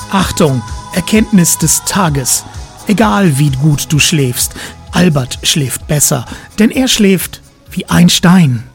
Achtung, Erkenntnis des Tages. Egal wie gut du schläfst, Albert schläft besser, denn er schläft wie ein Stein.